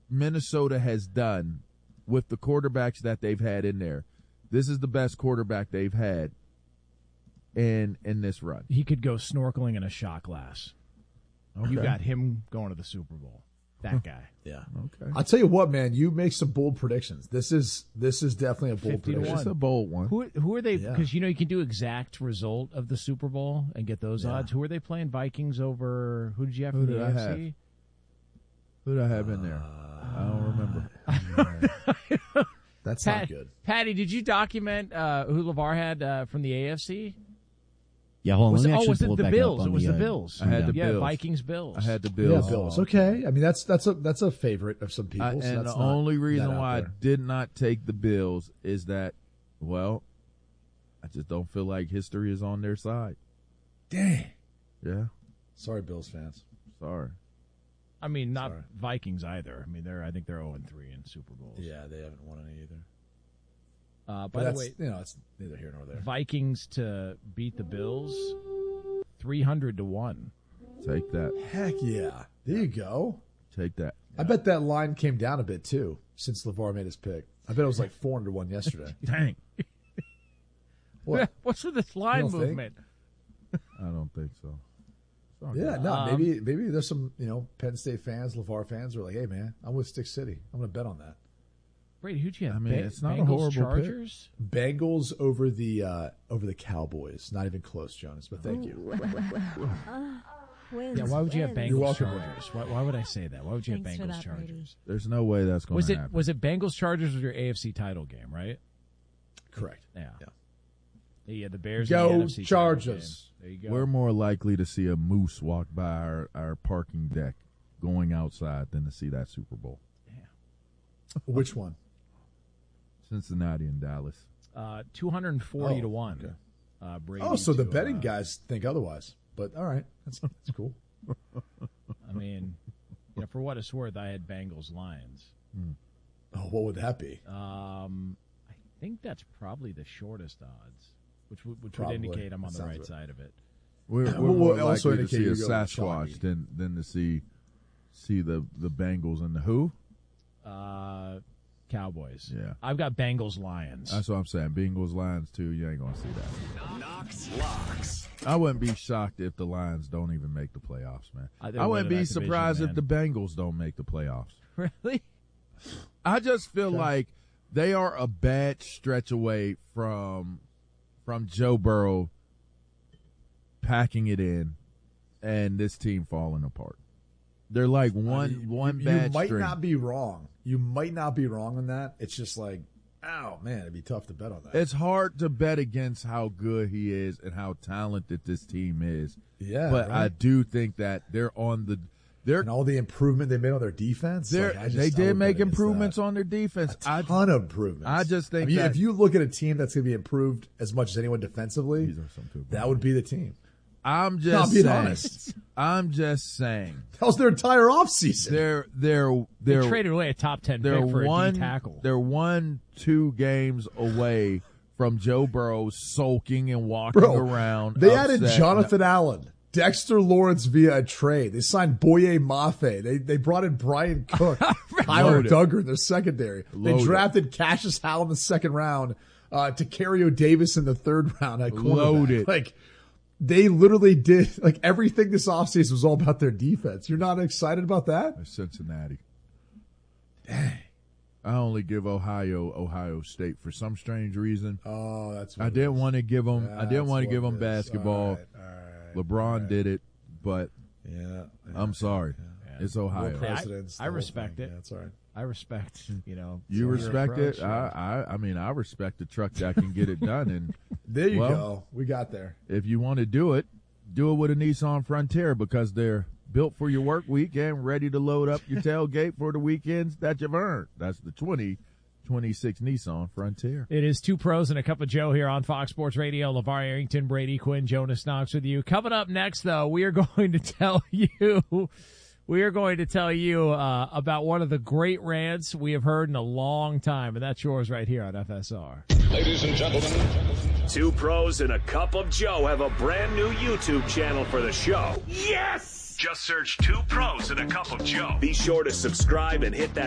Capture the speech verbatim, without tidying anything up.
Minnesota has done with the quarterbacks that they've had in there, this is the best quarterback they've had in in this run. He could go snorkeling in a shot glass. Okay. You got him going to the Super Bowl. That guy. Yeah. Okay. I'll tell you what, man. You make some bold predictions. This is this is definitely a bold fifty to prediction. one. It's a bold one. Who who are they? Yeah. Because you know you can do exact result of the Super Bowl and get those Yeah. odds. Who are they playing? Vikings over? Who did you have Who for did the I A F have? C? Who did I have in there? I don't remember. That's Pat, not good. Patty, did you document uh, who LeVar had uh, from the A F C? Yeah, hold on. Was let it, me oh, actually was it pull the back Bills? up on It was the, uh, Bills. I had the yeah, Bills. Vikings Bills. I had the Yeah, Bills. Bills. Okay. I mean, that's that's a that's a favorite of some people. I, so and that's the not only reason that out why I there. did not take the Bills is that, well, I just don't feel like history is on their side. Dang. Yeah, Sorry, Bills fans. sorry. I mean, not Sorry. Vikings either. I mean, they're I think they're zero and three in Super Bowls. Yeah, they haven't won any either. Uh, But by the that's, way, you know, it's neither here nor there. Vikings to beat the Bills, three hundred to one. Take that. Heck yeah. There you go. Take that. I bet that line came down a bit too since LeVar made his pick. I bet it was like four hundred one yesterday. Dang. What? What's with this line don't think? movement? I don't think so. It's all Yeah, good. no, Um, maybe maybe there's some, you know, Penn State fans, LeVar fans who are like, hey, man, I'm with Stick City. I'm going to bet on that. Brady, who'd you have? I mean, Ba- it's not a Bengals, horrible pick. Chargers? Bengals over the uh, over the Cowboys. Not even close, Jonas, but thank you. Wins, Yeah, why would you have wins. Bengals welcome, Chargers? Why, why would I say that? Why would you Thanks for have Bengals that, Brady. Chargers? There's no way that's going Was to it happen. was it Bengals Chargers was your A F C title game, right? Correct. Yeah. Yeah. Yeah, the Bears. Go in the N F C title Chargers. game. There you go. We're more likely to see a moose walk by our, our parking deck going outside than to see that Super Bowl. Which one? Cincinnati and Dallas. Uh, two hundred forty Oh, to one. okay. Uh, Brady Oh, so the to, betting uh, guys think otherwise. But all right, that's that's cool. I mean, you know, for what it's worth, I had Bengals Lions. Oh, what would that be? Um, I think that's probably the shortest odds, which would, which Probably. would indicate I'm on That the sounds right right. side of it. We're, we're Well, more we'll also likely to see a indicate you're going with Sasquatch Shockey. than than to see see the the Bengals and the who. Uh, Cowboys. Yeah. I've got Bengals Lions. That's what I'm saying. Bengals Lions too. You ain't gonna see that. Knox locks. I wouldn't be shocked if the Lions don't even make the playoffs, man. Uh, they're I wouldn't winning be that division, surprised man. if the Bengals don't make the playoffs. Really? I just feel like they are a bad stretch away from from Joe Burrow packing it in and this team falling apart. They're like one I mean, one you, bad You might string. not be wrong. You might not be wrong on that. It's just like, oh man, it'd be tough to bet on that. It's hard to bet against how good he is and how talented this team is. Yeah, but I right. do think that they're on the they're and all the improvement they made on their defense. they're like, I just- they I did would make bet against improvements that. on their defense. A I ton of improvements. I just think I mean, that- if you look at a team that's going to be improved as much as anyone defensively, These are some good that would be the team. I'm No, just I'm being saying. honest. I'm just saying. That was their entire offseason. They're they're They they're traded away a top ten they're pick for one a D tackle. they're one two games away from Joe Burrow sulking and walking Bro, around. They added upset. Jonathan Allen, Dexter Lawrence via a trade. They signed Boye Mafe. They they brought in Brian Cook, Tyler Loaded. Duggar in their secondary. They Loaded. drafted Cassius Howell in the second round, uh, Tacario Davis in the third round at cornerback. Loaded. Like, they literally did, like, everything this offseason was all about their defense. You're not excited about that? They're Cincinnati. Dang. I only give Ohio Ohio State for some strange reason. Oh, that's what I it didn't is. want to give them. I didn't That's want to give what them it is. basketball. All right, all right, LeBron all right. did it, but Yeah. yeah. I'm sorry. It's Ohio. More precedents, I the whole respect thing. it. Yeah, that's all right. I respect, you know. You your respect approach. it? I, I I mean, I respect the truck that can get it done. And There you Well, go. We got there. if you want to do it, do it with a Nissan Frontier because they're built for your work week and ready to load up your tailgate for the weekends that you've earned. That's the twenty twenty-six Nissan Frontier. It is two pros and a cup of Joe here on Fox Sports Radio. LeVar Arrington, Brady Quinn, Jonas Knox with you. Coming up next, though, we are going to tell you, we are going to tell you uh, about one of the great rants we have heard in a long time, and that's yours right here on F S R. Ladies and gentlemen, two pros and a cup of Joe have a brand new YouTube channel for the show. Yes! Just search two pros and a cup of Joe. Be sure to subscribe and hit that